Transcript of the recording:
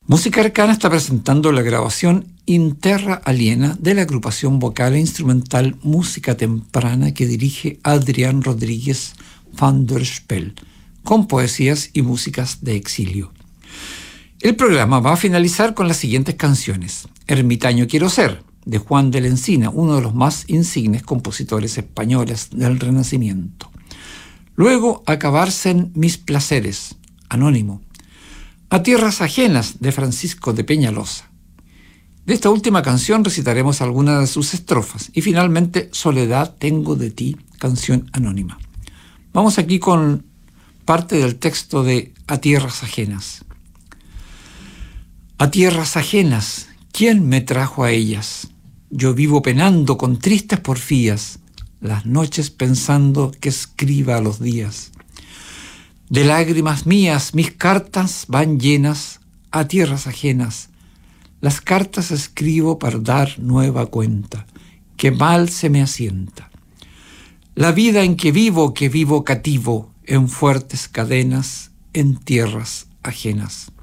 Música Arcana está presentando la grabación In Terra Aliena de la agrupación vocal e instrumental Música Temprana que dirige Adrián Rodríguez van der Spel, con poesías y músicas de exilio. El programa va a finalizar con las siguientes canciones: Ermitaño quiero ser, de Juan de la Encina, uno de los más insignes compositores españoles del Renacimiento. Luego, Acabarse en mis placeres, anónimo. A tierras ajenas, de Francisco de Peñalosa. De esta última canción recitaremos algunas de sus estrofas. Y finalmente, Soledad tengo de ti, canción anónima. Vamos aquí con parte del texto de A tierras ajenas. A tierras ajenas, ¿quién me trajo a ellas? Yo vivo penando con tristes porfías, las noches pensando que escriba a los días. De lágrimas mías mis cartas van llenas a tierras ajenas. Las cartas escribo para dar nueva cuenta, que mal se me asienta. La vida en que vivo cativo, en fuertes cadenas, en tierras ajenas.